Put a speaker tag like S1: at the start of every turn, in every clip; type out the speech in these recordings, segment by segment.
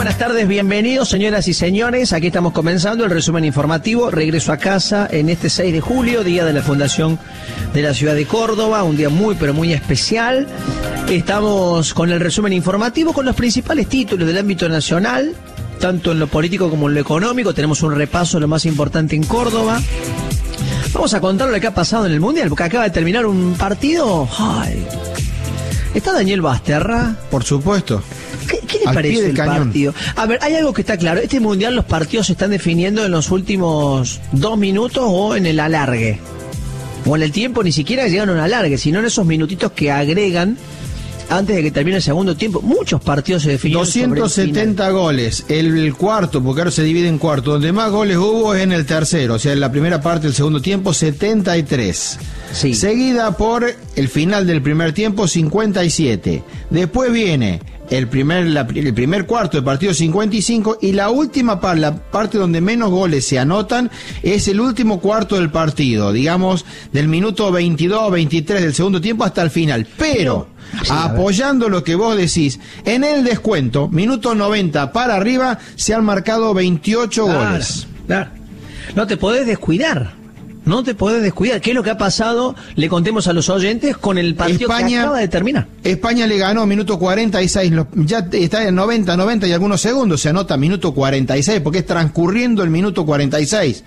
S1: buenas tardes, bienvenidos señoras y señores. Aquí estamos comenzando el resumen informativo. Regreso a casa en este 6 de julio, día de la fundación de la ciudad de Córdoba, un día muy pero muy especial. Estamos con el resumen informativo con los principales títulos del ámbito nacional, tanto en lo político como en lo económico. Tenemos un repaso de lo más importante en Córdoba. Vamos a contar lo que ha pasado en el Mundial, porque acaba de terminar un partido. ¡Ay! ¿Está Daniel Basterra?
S2: Por supuesto.
S1: ¿Qué le parece el partido? A ver, hay algo que está claro. Este Mundial los partidos se están definiendo en los últimos 2 minutos o en el alargue. O en el tiempo ni siquiera llegan a un alargue, sino en esos minutitos que agregan antes de que termine el segundo tiempo. Muchos partidos se definieron
S2: 270 goles. El cuarto, porque ahora se divide en cuarto. Donde más goles hubo es en el tercero. O sea, en la primera parte del segundo tiempo, 73. Sí. Seguida por el final del primer tiempo, 57. Después viene el primer cuarto del partido, 55, y la última parte, la parte donde menos goles se anotan, es el último cuarto del partido, digamos, del minuto 22 o 23 del segundo tiempo hasta el final. Pero, sí, apoyando lo que vos decís, en el descuento, minuto 90 para arriba, se han marcado 28 goles.
S1: Claro. No te podés descuidar. No te podés descuidar. ¿Qué es lo que ha pasado? Le contemos a los oyentes con el partido que acaba de terminar.
S2: España le ganó minuto 46, ya está en 90 y algunos segundos, se anota minuto 46, porque es transcurriendo el minuto 46.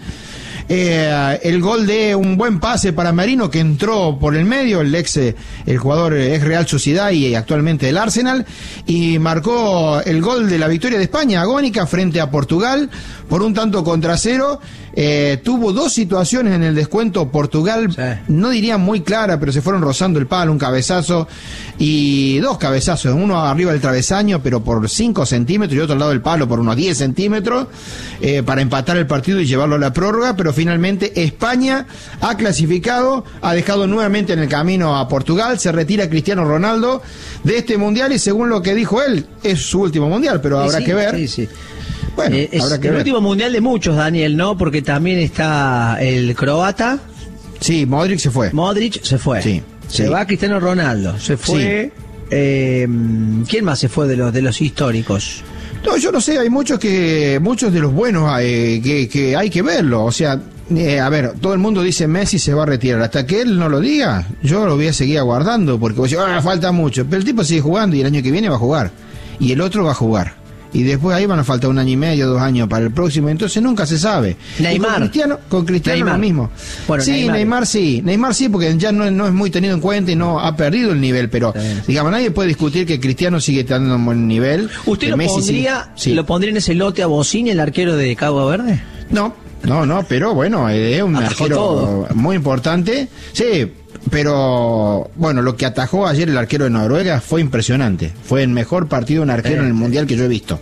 S2: El gol de un buen pase para Merino, que entró por el medio, el jugador ex Real Sociedad y actualmente del Arsenal, y marcó el gol de la victoria de España agónica frente a Portugal por un tanto contra 0. Tuvo 2 situaciones en el descuento Portugal, sí, no diría muy clara, pero se fueron rozando el palo, un cabezazo y 2 cabezazos, uno arriba del travesaño pero por 5 centímetros y otro al lado del palo por unos 10 centímetros, para empatar el partido y llevarlo a la prórroga. Pero finalmente España ha clasificado, ha dejado nuevamente en el camino a Portugal, se retira Cristiano Ronaldo de este mundial y según lo que dijo él, es su último mundial, pero habrá que ver.
S1: Sí, sí.
S2: Bueno,
S1: es el último mundial de muchos, Daniel, ¿no? Porque también está el croata.
S2: Sí, Modric se fue.
S1: Sí, se va Cristiano Ronaldo, se fue. Sí. ¿Quién más se fue de los históricos?
S2: No, yo no sé, hay muchos de los buenos que hay que verlo. O sea, a ver, todo el mundo dice Messi se va a retirar. Hasta que él no lo diga, yo lo voy a seguir aguardando, porque voy a decir, falta mucho. Pero el tipo sigue jugando y el año que viene va a jugar. Y el otro va a jugar. Y después ahí van a faltar 1 año y medio, 2 años para el próximo, entonces nunca se sabe.
S1: Neymar.
S2: Con Cristiano lo mismo. Bueno, sí, Neymar sí, porque ya no es muy tenido en cuenta y no ha perdido el nivel, pero digamos, nadie puede discutir que Cristiano sigue teniendo un buen nivel.
S1: ¿Usted lo pondría en ese lote a Bossini, el arquero de Cabo Verde?
S2: No, pero bueno, es un arquero muy importante. Sí, pero bueno, lo que atajó ayer el arquero de Noruega fue impresionante. Fue el mejor partido de un arquero en el mundial que yo he visto.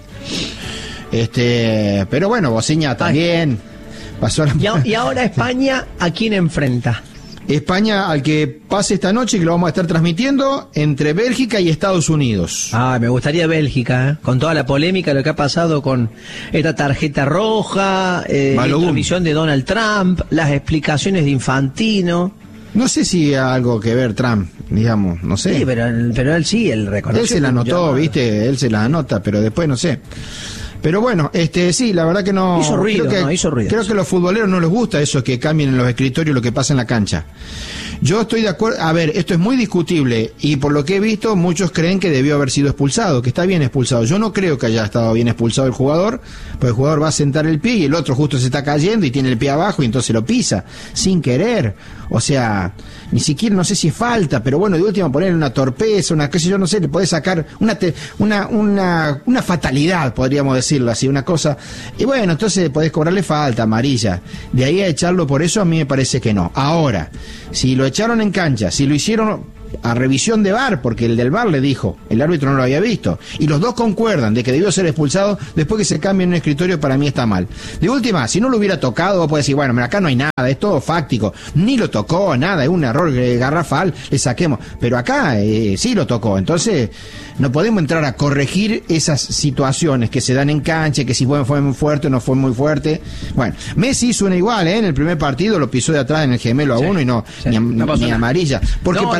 S2: Pero bueno, Bociña también pasó
S1: y ahora España, ¿a quién enfrenta?
S2: España al que pase esta noche, que lo vamos a estar transmitiendo entre Bélgica y Estados Unidos.
S1: Me gustaría Bélgica, con toda la polémica, lo que ha pasado con esta tarjeta roja, la intromisión de Donald Trump, las explicaciones de Infantino.
S2: No sé si algo que ver Trump, digamos, no sé.
S1: Sí, pero él reconoció.
S2: Él se la anotó, ¿viste? Él se la anota, pero después no sé. Pero bueno, sí, la verdad que no...
S1: Hizo ruido.
S2: Creo que a los futboleros no les gusta eso, que cambien en los escritorios lo que pasa en la cancha. Yo estoy de acuerdo, a ver, esto es muy discutible y por lo que he visto muchos creen que debió haber sido expulsado, que está bien expulsado. Yo no creo que haya estado bien expulsado el jugador, porque el jugador va a sentar el pie y el otro justo se está cayendo y tiene el pie abajo y entonces lo pisa, sin querer. O sea, ni siquiera, no sé si es falta, pero bueno, de última ponerle una torpeza, una, qué sé yo, no sé, le podés sacar una fatalidad, podríamos decirlo así, una cosa. Y bueno, entonces podés cobrarle falta, amarilla. De ahí a echarlo por eso, a mí me parece que no. Ahora, si lo echaron en cancha, si lo hicieron a revisión de VAR, porque el del VAR le dijo, el árbitro no lo había visto, y los dos concuerdan de que debió ser expulsado, después que se cambie en un escritorio, para mí está mal. De última, si no lo hubiera tocado, vos podés decir, bueno, acá no hay nada, es todo fáctico, ni lo tocó, nada, es un error garrafal, le saquemos, pero acá sí lo tocó, entonces no podemos entrar a corregir esas situaciones que se dan en cancha, que si fue muy fuerte o no fue muy fuerte. Bueno, Messi hizo una igual, en el primer partido lo pisó de atrás en el gemelo a uno y ni amarilla, porque para mí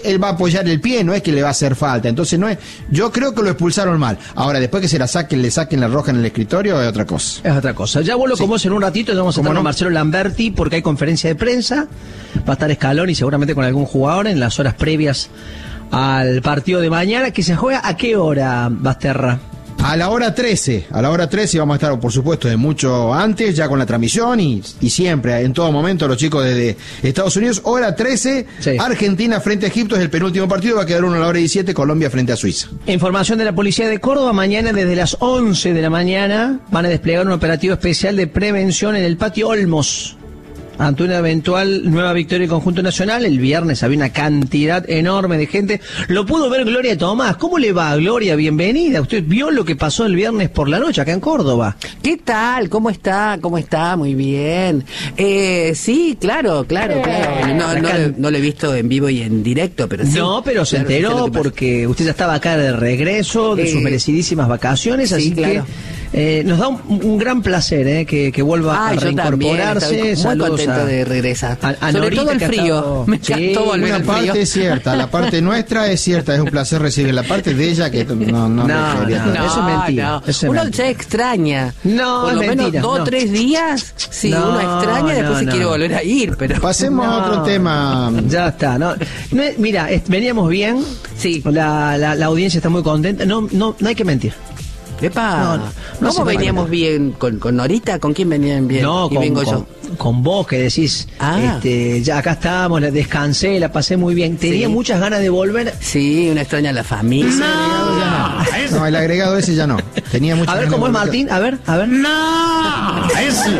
S2: él va a apoyar el pie, no es que le va a hacer falta. Entonces no es, yo creo que lo expulsaron mal. Ahora, después que se la saquen, le saquen la roja en el escritorio, es otra cosa.
S1: Es otra cosa. Ya vuelvo con vos en un ratito, ya vamos a estar con Marcelo Lamberti, porque hay conferencia de prensa, va a estar Scaloni seguramente con algún jugador en las horas previas al partido de mañana, que se juega ¿a qué hora, Basterra?
S2: A la hora 13 vamos a estar, por supuesto, de mucho antes, ya con la transmisión y siempre, en todo momento, los chicos desde Estados Unidos. Hora 13, sí. Argentina frente a Egipto es el penúltimo partido, va a quedar uno a la hora 17, Colombia frente a Suiza.
S1: Información de la Policía de Córdoba, mañana desde las 11 de la mañana van a desplegar un operativo especial de prevención en el patio Olmos. Ante una eventual nueva victoria del conjunto nacional, el viernes había una cantidad enorme de gente. Lo pudo ver Gloria Tomás. ¿Cómo le va, Gloria? Bienvenida. Usted vio lo que pasó el viernes por la noche acá en Córdoba.
S3: ¿Qué tal? ¿Cómo está? ¿Cómo está? Muy bien. Sí, claro. No lo he visto en vivo y en directo, pero sí.
S1: No, pero se enteró porque usted ya estaba acá de regreso de sus merecidísimas vacaciones, así que nos da un gran placer que vuelva a reincorporarse.
S3: Muy contento de regresar. Sobre todo el frío. Me encantó volver al frío.
S2: Una parte es cierta, la parte nuestra es cierta, es un placer recibir la parte de ella que no,
S1: eso es mentira.
S3: Uno se extraña.
S1: No,
S3: por lo menos 2 o 3 días, sí, uno extraña, después se quiere volver a ir, pero
S2: pasemos a otro tema.
S1: Ya está, mira, veníamos bien.
S3: Sí.
S1: La audiencia está muy contenta. No hay que mentir.
S3: Epa, ¿cómo veníamos bien? ¿Con Norita? ¿Con quién venían bien?
S1: No, con vos que decís, ya acá estábamos, descansé, la pasé muy bien. Tenía muchas ganas de volver.
S3: Sí, una extraña a la familia.
S2: No, el agregado ese ya no. Tenía muchas
S1: ganas. A ver cómo es Martín, a ver.
S4: No,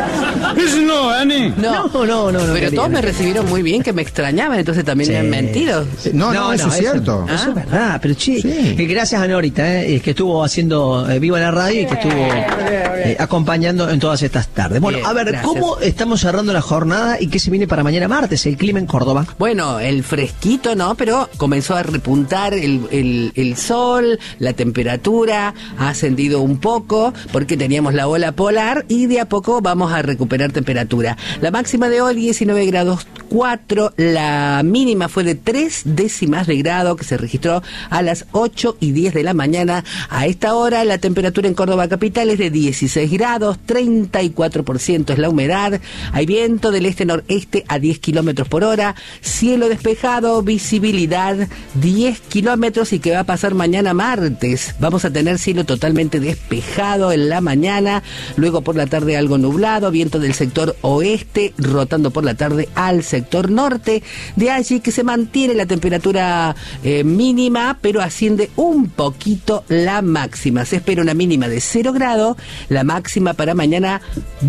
S4: ese no, Ani.
S3: No, pero todos me recibieron muy bien, que me extrañaban, entonces también me han mentido.
S2: No, eso es cierto.
S1: Eso es verdad, pero gracias a Norita, que estuvo haciendo Viva la Radio y que estuvo acompañando en todas estas tardes. Bueno,
S3: bien,
S1: a ver,
S3: gracias.
S1: ¿Cómo estamos cerrando la jornada y qué se viene para mañana martes? El clima en Córdoba.
S3: Bueno, el fresquito, ¿no? Pero comenzó a repuntar el sol, la temperatura ha ascendido un poco porque teníamos la ola polar y de a poco vamos a recuperar temperatura. La máxima de hoy 19 grados 4, la mínima fue de 3 décimas de grado que se registró a las 8:10 de la mañana. A esta hora la temperatura en Córdoba capital es de 16 grados, 34% es la humedad, hay viento del este-noreste a 10 kilómetros por hora, cielo despejado, visibilidad 10 kilómetros. ¿Y qué va a pasar mañana martes? Vamos a tener cielo totalmente despejado en la mañana, luego por la tarde algo nublado, viento del sector oeste rotando por la tarde al sector norte, de allí que se mantiene la temperatura mínima, pero asciende un poquito la máxima. Se espera una mínima de 0 grados, la máxima para mañana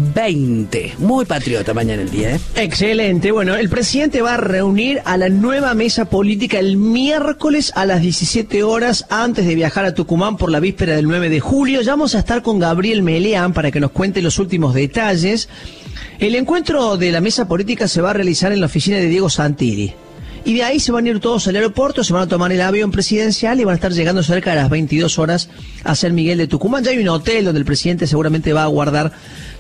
S3: 20. Muy patriota mañana el día, ¿eh?
S1: Excelente. Bueno, el presidente va a reunir a la nueva mesa política el miércoles a las 17 horas antes de viajar a Tucumán por la víspera del 9 de julio. Ya vamos a estar con Gabriel Meleán para que nos cuente los últimos detalles. El encuentro de la mesa política se va a realizar en la oficina de Diego Santilli. Y de ahí se van a ir todos al aeropuerto, se van a tomar el avión presidencial y van a estar llegando cerca de las 22 horas a San Miguel de Tucumán. Ya hay un hotel donde el presidente seguramente va a guardar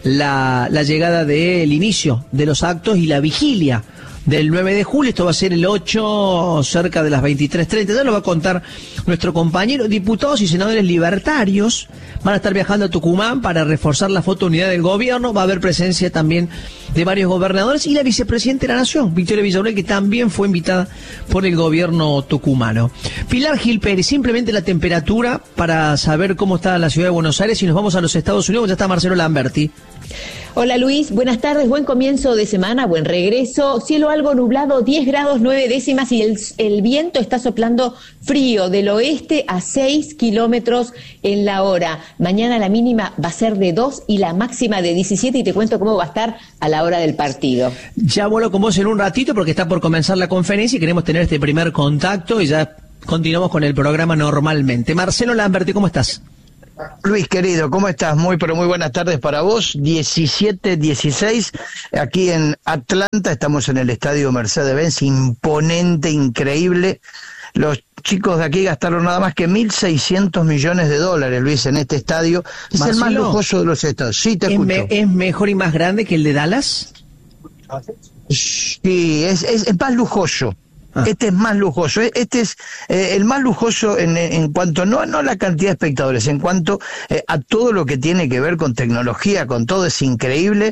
S1: la llegada del inicio de los actos y la vigilia del 9 de julio. Esto va a ser el 8, cerca de las 23:30. Ya lo va a contar nuestro compañero. Diputados y senadores libertarios van a estar viajando a Tucumán para reforzar la foto unidad del gobierno. Va a haber presencia también de varios gobernadores y la vicepresidenta de la Nación, Victoria Villarruel, que también fue invitada por el gobierno tucumano. Pilar Gil Pérez, simplemente la temperatura para saber cómo está la ciudad de Buenos Aires y nos vamos a los Estados Unidos. Ya está Marcelo Lamberti.
S5: Hola Luis, buenas tardes, buen comienzo de semana, buen regreso, cielo algo nublado, 10 grados 9 décimas y el viento está soplando frío del oeste a 6 kilómetros en la hora. Mañana la mínima va a ser de 2 y la máxima de 17 y te cuento cómo va a estar a la hora del partido.
S1: Ya vuelo con vos en un ratito porque está por comenzar la conferencia y queremos tener este primer contacto y ya continuamos con el programa normalmente. Marcelo Lamberti, ¿cómo estás?
S6: Luis, querido, ¿cómo estás? Pero muy buenas tardes para vos. 17:16, aquí en Atlanta, estamos en el estadio Mercedes-Benz, imponente, increíble. Los chicos de aquí gastaron nada más que $1.600 millones, Luis, en este estadio. Es Marcelo, el más lujoso de los estados. Sí, te escucho.
S1: ¿Es mejor y más grande que el de Dallas?
S6: Sí, es más lujoso. Este es más lujoso. Este es el más lujoso en cuanto, no a la cantidad de espectadores, en cuanto a todo lo que tiene que ver con tecnología, con todo, es increíble.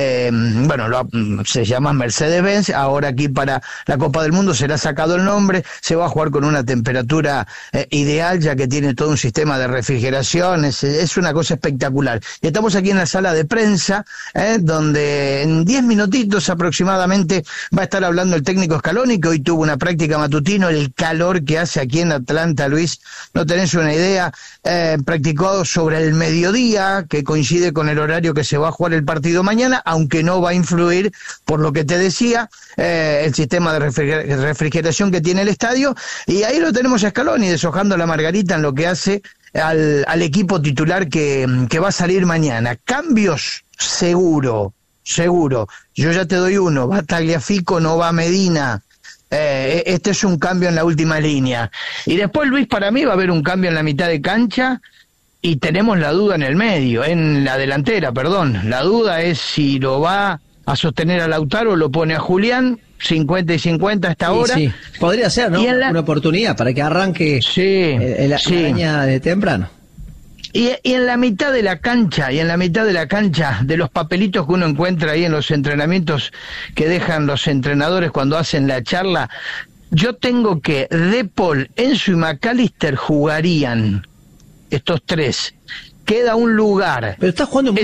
S6: Se llama Mercedes-Benz. Ahora aquí para la Copa del Mundo se le ha sacado el nombre. Se va a jugar con una temperatura ideal, ya que tiene todo un sistema de refrigeración. Es una cosa espectacular. Y estamos aquí en la sala de prensa, donde en 10 minutitos aproximadamente va a estar hablando el técnico Scaloni, que hoy tuvo una práctica matutino. El calor que hace aquí en Atlanta, Luis, no tenés una idea. Practicó sobre el mediodía, que coincide con el horario que se va a jugar el partido mañana, aunque no va a influir, por lo que te decía, el sistema de refrigeración que tiene el estadio. Y ahí lo tenemos a Scaloni deshojando la margarita en lo que hace al equipo titular que va a salir mañana. Cambios, seguro. Yo ya te doy uno. Va Tagliafico, no va Medina. Este es un cambio en la última línea. Y después, Luis, para mí va a haber un cambio en la mitad de cancha y tenemos la duda en el medio, en la delantera, perdón. La duda es si lo va a sostener a Lautaro o lo pone a Julián. 50 y 50 hasta ahora.
S1: Sí, podría ser, ¿no? Una oportunidad para que arranque la araña de temprano.
S6: Y en la mitad de la cancha, de los papelitos que uno encuentra ahí en los entrenamientos que dejan los entrenadores cuando hacen la charla, yo tengo que De Paul, Enzo y McAllister jugarían, estos tres. Queda un lugar.
S1: Pero está jugando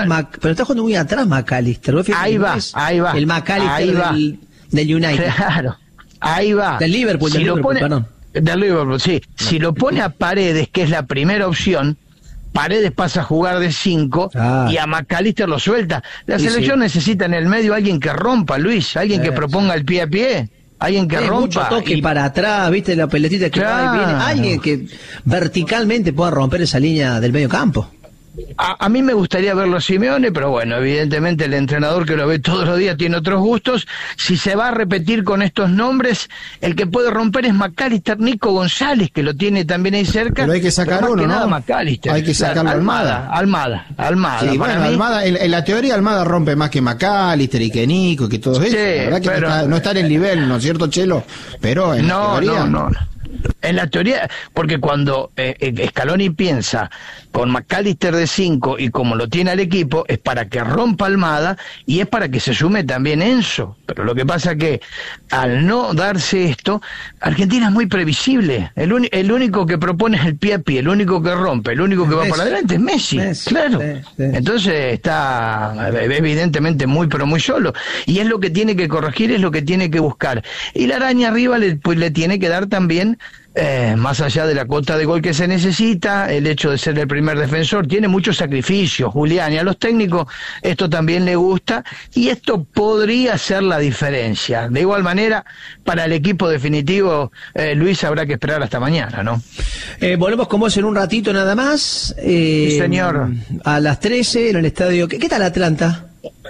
S1: muy atrás, McAllister.
S6: Ahí va.
S1: El McAllister del United.
S6: Claro, ahí va.
S1: Del Liverpool, perdón.
S6: Del Liverpool, sí. Si lo pone a Paredes, que es la primera opción, Paredes pasa a jugar de 5 y a McAllister lo suelta. La selección necesita en el medio alguien que rompa, Luis, alguien que proponga el pie a pie, alguien que rompa.
S1: Mucho toque para atrás, viste la pelotita que va y viene. Alguien que verticalmente pueda romper esa línea del medio campo.
S6: A mí me gustaría verlo a Simeone, pero bueno, evidentemente el entrenador que lo ve todos los días tiene otros gustos. Si se va a repetir con estos nombres, el que puede romper es McAllister, Nico González, que lo tiene también ahí cerca.
S2: Pero hay que sacar uno, ¿no?
S6: McAllister.
S2: Hay que sacarlo
S6: Almada. Sí,
S2: bueno, Almada, en la teoría Almada rompe más que McAllister y que Nico y que todo eso. La verdad que no está en el nivel, ¿no es cierto, Chelo? Pero en la teoría...
S6: No. En la teoría, porque cuando Scaloni piensa con McAllister de 5 y como lo tiene al equipo, es para que rompa Almada y es para que se sume también Enzo. Pero lo que pasa que al no darse esto, Argentina es muy previsible. El único que propone es el pie a pie, el único que rompe, el único que va para adelante es Messi. Claro. Sí. Entonces está evidentemente muy pero muy solo. Y es lo que tiene que corregir, es lo que tiene que buscar. Y la araña arriba le tiene que dar también, más allá de la cuota de gol que se necesita, el hecho de ser el primer defensor, tiene muchos sacrificios, Julián, y a los técnicos esto también le gusta, y esto podría ser la diferencia. De igual manera, para el equipo definitivo, Luis, habrá que esperar hasta mañana, ¿no?
S1: Volvemos con vos en un ratito nada más.
S6: Sí, señor.
S1: A las 13 en el estadio. ¿Qué tal Atlanta?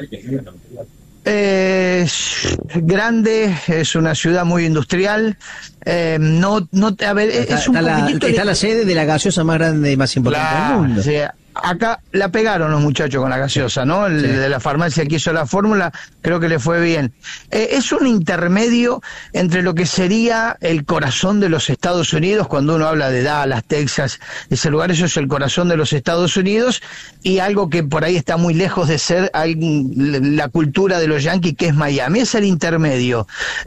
S6: Es grande, es una ciudad muy industrial. Es un poquitito.
S1: Está la sede de la gaseosa más grande y más importante del mundo.
S6: Sí, acá la pegaron los muchachos con la gaseosa, ¿no? El de la farmacia que hizo la fórmula, creo que le fue bien. Es un intermedio entre lo que sería el corazón de los Estados Unidos, cuando uno habla de Dallas, Texas, ese lugar, eso es el corazón de los Estados Unidos, y algo que por ahí está muy lejos de ser la cultura de los Yankees, que es Miami. Es el intermedio.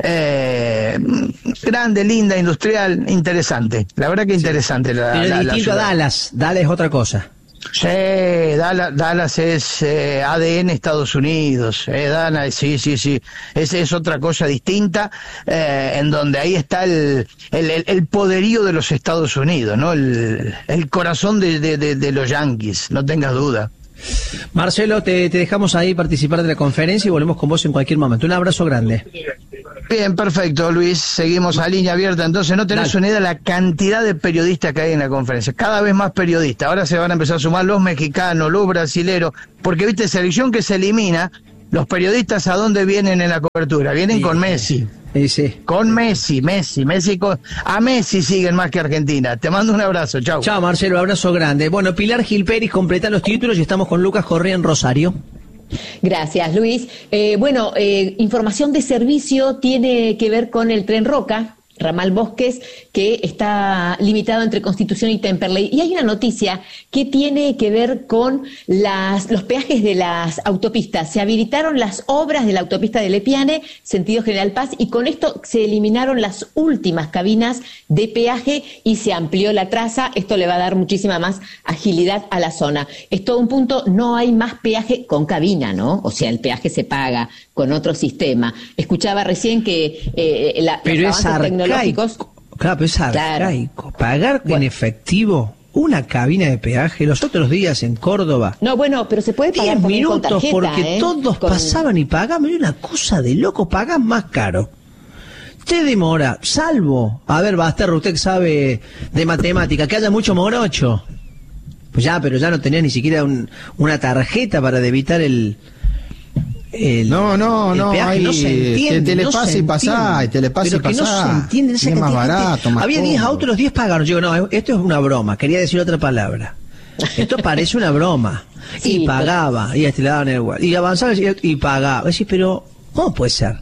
S6: Grande, linda, industrial, interesante. La verdad que interesante.
S1: Pero distinto a Dallas. Dallas es otra cosa.
S6: Sí, Dallas es ADN Estados Unidos, Dallas, sí, es otra cosa distinta, en donde ahí está el poderío de los Estados Unidos, ¿no? El corazón de los Yankees, no tengas duda.
S1: Marcelo, te dejamos ahí participar de la conferencia y volvemos con vos en cualquier momento. Un abrazo grande.
S6: Bien, perfecto, Luis. Seguimos a línea abierta. Entonces, no tenés una idea de la cantidad de periodistas que hay en la conferencia. Cada vez más periodistas. Ahora se van a empezar a sumar los mexicanos, los brasileros. Porque, viste, selección que se elimina, los periodistas, ¿a dónde vienen en la cobertura? Vienen con Messi.
S1: Sí.
S6: Con Messi. A Messi siguen más que Argentina. Te mando un abrazo. Chau.
S1: Chao, Marcelo. Abrazo grande. Bueno, Pilar Gil Pérez completa los títulos y estamos con Lucas Correa en Rosario.
S5: Gracias, Luis. Información de servicio tiene que ver con el Tren Roca, ramal Bosques, que está limitado entre Constitución y Temperley. Y hay una noticia que tiene que ver con los peajes de las autopistas. Se habilitaron las obras de la autopista de Lepiane, sentido General Paz, y con esto se eliminaron las últimas cabinas de peaje y se amplió la traza. Esto le va a dar muchísima más agilidad a la zona. Es todo un punto, no hay más peaje con cabina, ¿no? O sea, el peaje se paga con otro sistema. Escuchaba recién que
S1: pero
S5: los avances tecnológicos...
S1: Claro, pero es arcaico. Claro. Pagar en efectivo una cabina de peaje los otros días en Córdoba.
S5: No, bueno, pero se puede pagar
S1: 10
S5: también
S1: minutos
S5: con tarjeta,
S1: porque todos pasaban y pagaban. Y una cosa de loco, pagás más caro. Te demora, salvo, a ver, Basterro, usted que sabe de matemática, que haya mucho morocho. Pues ya, pero ya no tenía ni siquiera una tarjeta para debitar el
S2: no,
S1: peaje.
S2: hay,
S1: no se entiende,
S2: telepase y pasá, telepase y pasá.
S1: No se entiende,
S2: es más barato, más
S1: había 10 autos, los 10 pagaron. Yo digo, no, esto es una broma, quería decir otra palabra. Esto parece una broma. Sí, y pagaba, y le daban el y avanzaba y pagaba. Decís, pero ¿cómo puede ser?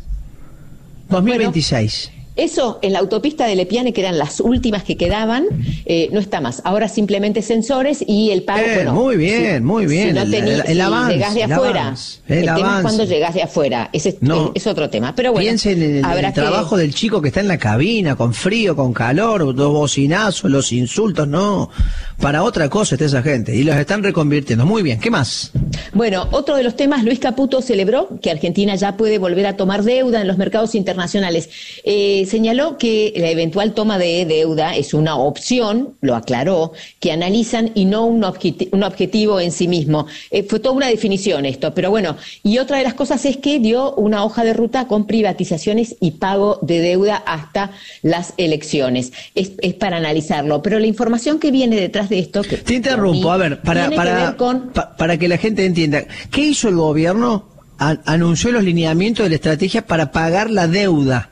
S1: 2026.
S5: Bueno, eso en la autopista de Lepiane, que eran las últimas que quedaban, no está más. Ahora simplemente sensores y el pago.
S1: Muy bien, muy bien.
S5: Si no tenés,
S1: el avance,
S5: llegás de afuera. El tema es cuando llegás de afuera. Es otro tema. Pero bueno,
S1: piensen en el trabajo del chico que está en la cabina, con frío, con calor, los bocinazos, los insultos, no. Para otra cosa está esa gente. Y los están reconvirtiendo. Muy bien, ¿qué más?
S5: Bueno, otro de los temas, Luis Caputo celebró que Argentina ya puede volver a tomar deuda en los mercados internacionales. Señaló que la eventual toma de deuda es una opción, lo aclaró, que analizan y no un objetivo en sí mismo. Fue toda una definición esto, pero bueno, y otra de las cosas es que dio una hoja de ruta con privatizaciones y pago de deuda hasta las elecciones. Es para analizarlo, pero la información que viene detrás de esto...
S1: Te interrumpo, a ver, para que la gente entienda, ¿qué hizo el gobierno? Anunció los lineamientos de la estrategia para pagar la deuda.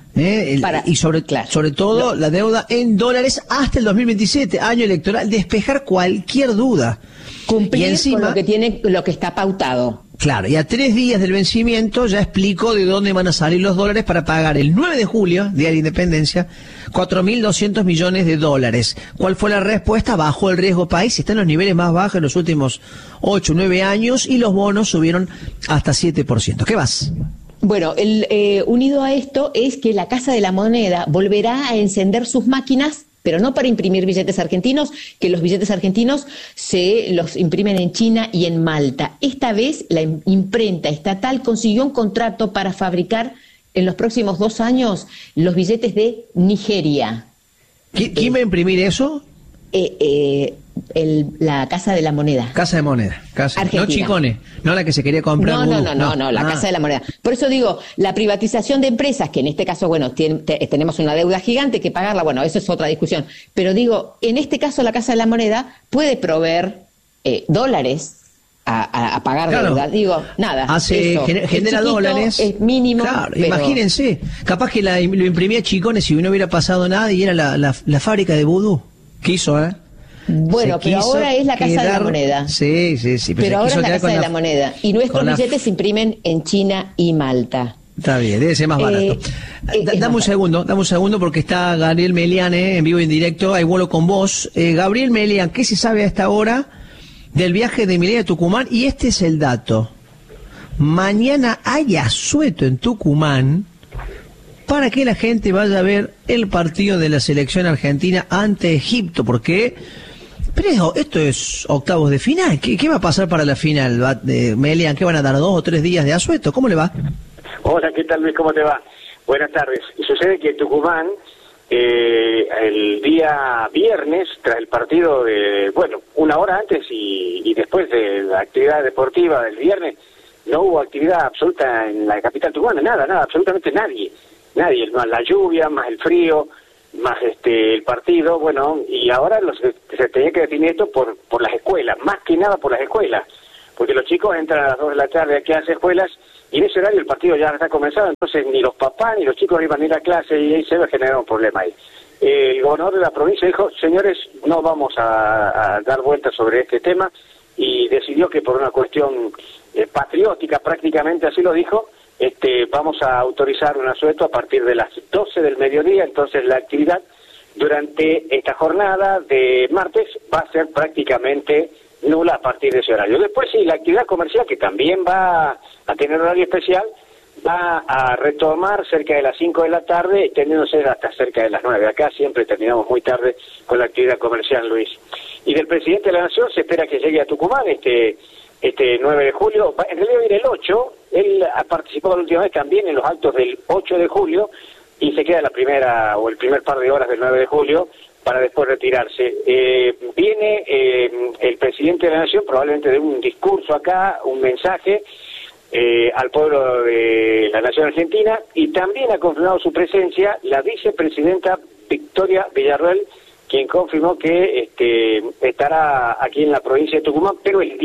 S1: Y sobre todo la deuda en dólares hasta el 2027, año electoral, despejar cualquier duda.
S5: Cumplir con lo que está pautado.
S1: Claro, y a 3 días del vencimiento ya explico de dónde van a salir los dólares para pagar el 9 de julio, Día de la Independencia, 4.200 millones de dólares. ¿Cuál fue la respuesta? Bajó el riesgo país, está en los niveles más bajos en los últimos 8 o 9 años y los bonos subieron hasta 7%. ¿Qué más?
S5: Bueno, unido a esto es que la Casa de la Moneda volverá a encender sus máquinas, pero no para imprimir billetes argentinos, que los billetes argentinos se los imprimen en China y en Malta. Esta vez la imprenta estatal consiguió un contrato para fabricar en los próximos 2 años los billetes de Nigeria.
S1: ¿Quién va a imprimir eso?
S5: La Casa de la Moneda.
S1: Casa de Moneda. No Chicone, no la que se quería comprar.
S5: No, la Casa de la Moneda. Por eso digo, la privatización de empresas, que en este caso, bueno, tenemos una deuda gigante que pagarla, bueno, eso es otra discusión. Pero digo, en este caso la Casa de la Moneda puede proveer dólares a pagar deuda. Digo, nada.
S1: Genera dólares.
S5: Es mínimo.
S1: Claro, pero... imagínense, capaz que lo imprimía Chicone si no hubiera pasado nada y era la fábrica de vudú. Quiso,
S5: Bueno, pero ahora es la Casa de la Moneda.
S1: Sí.
S5: Pero ahora es la Casa de la Moneda. Y nuestros billetes se imprimen en China y Malta.
S1: Está bien, debe ser más barato. Dame un segundo porque está Gabriel Melián en vivo y en directo. Hay vuelo con vos. Gabriel Melián, ¿qué se sabe a esta hora del viaje de Milei a Tucumán? Y este es el dato. Mañana hay asueto en Tucumán para que la gente vaya a ver el partido de la selección argentina ante Egipto, porque pero esto es octavos de final. ¿Qué va a pasar para la final, Melián? ¿Qué van a dar, 2 o 3 días de asueto? ¿Cómo le va?
S7: Hola, ¿qué tal, Luis? ¿Cómo te va? Buenas tardes. Sucede que Tucumán, el día viernes, tras el partido una hora antes y después de la actividad deportiva del viernes, no hubo actividad absoluta en la capital tucumana, nada, absolutamente nadie, más la lluvia, más el frío, más el partido, y ahora se tenía que definir esto por las escuelas, más que nada por las escuelas, porque los chicos entran a las 2 de la tarde aquí a las escuelas y en ese horario el partido ya está comenzado, entonces ni los papás ni los chicos iban a ir a clase y ahí se va a generar un problema ahí. El gobernador de la provincia dijo, señores, no vamos a dar vueltas sobre este tema, y decidió que por una cuestión patriótica, prácticamente así lo dijo, vamos a autorizar un asueto a partir de las 12 del mediodía. Entonces la actividad durante esta jornada de martes va a ser prácticamente nula a partir de ese horario. Después sí, la actividad comercial, que también va a tener horario especial, va a retomar cerca de las 5 de la tarde, extendiéndose hasta cerca de las 9. Acá siempre terminamos muy tarde con la actividad comercial, Luis. Y del presidente de la Nación se espera que llegue a Tucumán este 9 de julio. En realidad viene el 8, él ha participado la última vez también en los actos del 8 de julio y se queda el primer par de horas del 9 de julio para después retirarse. Viene el presidente de la Nación probablemente de un discurso acá, un mensaje al pueblo de la Nación Argentina, y también ha confirmado su presencia la vicepresidenta Victoria Villarruel, quien confirmó que estará aquí en la provincia de Tucumán, pero el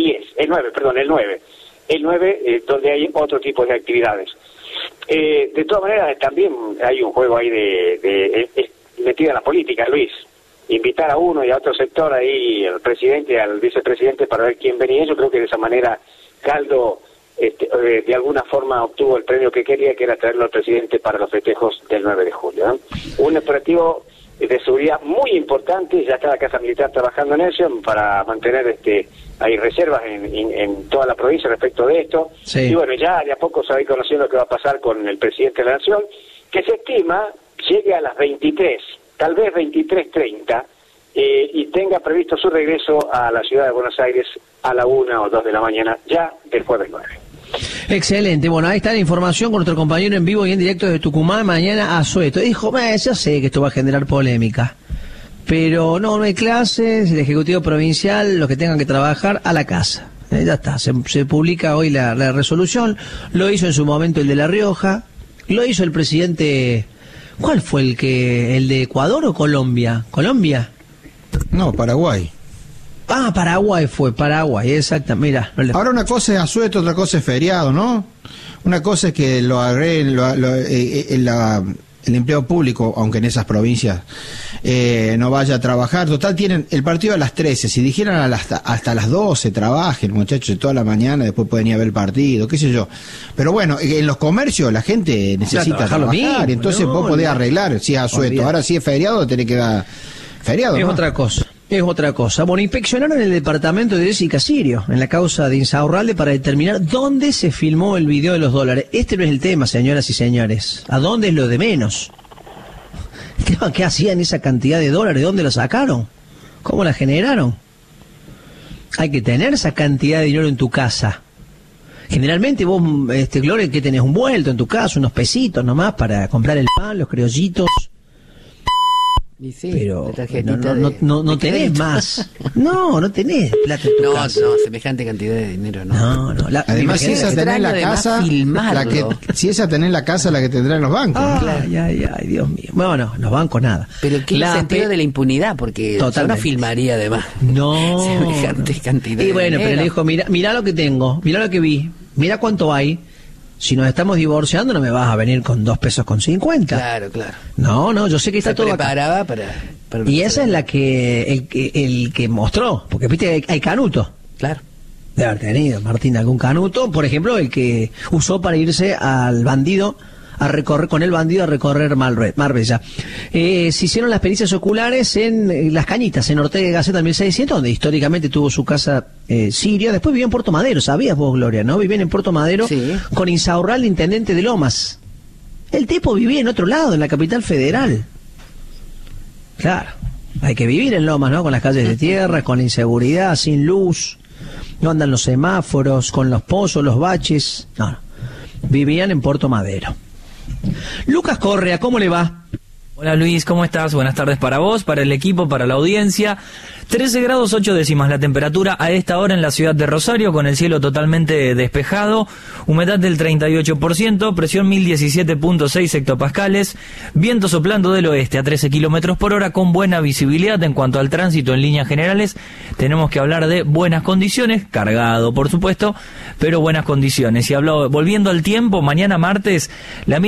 S7: 9, donde hay otro tipo de actividades. De todas maneras, también hay un juego ahí de metida en la política, Luis. Invitar a uno y a otro sector ahí, al presidente y al vicepresidente, para ver quién venía. Yo creo que de esa manera Caldo de alguna forma obtuvo el premio que quería, que era traerlo al presidente para los festejos del 9 de julio, ¿no? Un operativo de seguridad muy importante, ya está la Casa Militar trabajando en eso para mantener hay reservas en toda la provincia respecto de esto. Sí. Y bueno, ya de a poco se va a ir conociendo qué va a pasar con el presidente de la Nación, que se estima llegue a las 23, tal vez 23:30, y tenga previsto su regreso a la ciudad de Buenos Aires a la 1 o 2 de la mañana, ya del jueves 9.
S1: Excelente, bueno, ahí está la información con nuestro compañero en vivo y en directo de Tucumán, mañana asueto. Dijo, ya sé que esto va a generar polémica, pero no hay clases, el Ejecutivo Provincial, los que tengan que trabajar, a la casa. Ya está, se publica hoy la resolución, lo hizo en su momento el de La Rioja, lo hizo el presidente, ¿cuál fue el de Ecuador o Colombia? ¿Colombia?
S2: No, Paraguay.
S1: Paraguay, exacto, mira.
S2: Ahora una cosa es asueto, otra cosa es feriado, ¿no? Una cosa es que el empleo público, aunque en esas provincias no vaya a trabajar. Total, tienen el partido a las 13, si dijeran hasta las 12 trabajen, muchachos, toda la mañana, después pueden ir a ver el partido, qué sé yo. Pero bueno, en los comercios la gente necesita trabajar, entonces vos podés arreglar si es asueto. Ahora si es feriado, tenés que dar feriado,
S1: es
S2: ¿no?
S1: Es otra cosa. Bueno, inspeccionaron el departamento de Jessica Sirio en la causa de Insaurralde para determinar dónde se filmó el video de los dólares. Este no es el tema, señoras y señores. ¿A dónde es lo de menos? ¿Qué hacían esa cantidad de dólares? ¿De dónde la sacaron? ¿Cómo la generaron? Hay que tener esa cantidad de dinero en tu casa. Generalmente vos, Gloria, ¿qué tenés? Un vuelto en tu casa, unos pesitos nomás para comprar el pan, los criollitos.
S3: Y sí,
S1: pero no tenés más. No tenés plata en tu casa.
S3: No, semejante cantidad de dinero, no.
S2: Además, si esa tenés en la casa, si esa tenés en la casa, la que tendrá en los bancos.
S1: Ay, Dios mío. Bueno, los bancos nada.
S3: Pero ¿qué es el sentido de la impunidad? Porque yo no filmaría además.
S1: No.
S3: Semejante cantidad de
S1: bueno,
S3: dinero.
S1: pero le dijo, mira lo que tengo, mira lo que vi, mira cuánto hay. Si nos estamos divorciando no me vas a venir con 2.50 pesos.
S3: Claro.
S1: No, yo sé que está todo
S3: preparaba
S1: acá.
S3: para
S1: y esa es la que el que mostró, porque viste hay canuto.
S3: Claro.
S1: De haber tenido Martín algún canuto, por ejemplo, el que usó para irse al bandido a recorrer Marbella. Se hicieron las pericias oculares en Las Cañitas, en Ortega y Gasset 1600, donde históricamente tuvo su casa Sirio. Después vivió en Puerto Madero, ¿sabías vos, Gloria, no? Vivían en Puerto Madero, sí, con Insaurralde, intendente de Lomas. El tipo vivía en otro lado, en la capital federal. Claro, hay que vivir en Lomas, ¿no? Con las calles de tierra, con la inseguridad, sin luz, no andan los semáforos, con los pozos, los baches. No. Vivían en Puerto Madero. Lucas Correa, ¿cómo le va?
S8: Hola Luis, ¿cómo estás? Buenas tardes para vos, para el equipo, para la audiencia. 13 grados 8 décimas la temperatura a esta hora en la ciudad de Rosario, con el cielo totalmente despejado, humedad del 38%, presión 1017.6 hectopascales, viento soplando del oeste a 13 kilómetros por hora con buena visibilidad. En cuanto al tránsito en líneas generales, tenemos que hablar de buenas condiciones, cargado por supuesto, pero buenas condiciones. Y volviendo al tiempo, mañana martes, la